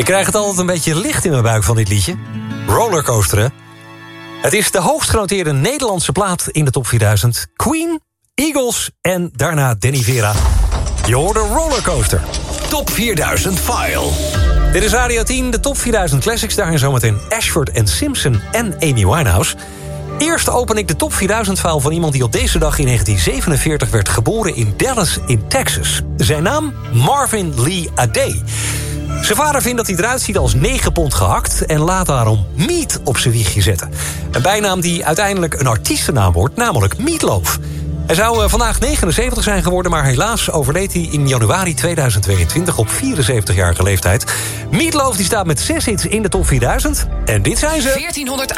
Ik krijg het altijd een beetje licht in mijn buik van dit liedje. Rollercoasteren. Het is de hoogst genoteerde Nederlandse plaat in de top 4000. Queen, Eagles en daarna Danny Vera. Je hoorde Rollercoaster. Top 4000 File. Dit is Radio 10, de top 4000 classics. Daarin zometeen Ashford en Simpson en Amy Winehouse. Eerst open ik de top 4000 file van iemand die op deze dag in 1947 werd geboren in Dallas in Texas. Zijn naam? Marvin Lee Ade. Zijn vader vindt dat hij eruit ziet als 9 pond gehakt en laat daarom Meat op zijn wiegje zetten. Een bijnaam die uiteindelijk een artiestennaam wordt, namelijk Meatloaf. Hij zou vandaag 79 zijn geworden, maar helaas overleed hij in januari 2022 op 74-jarige leeftijd. Meatloaf die staat met 6 hits in de top 4000 en dit zijn ze. 1400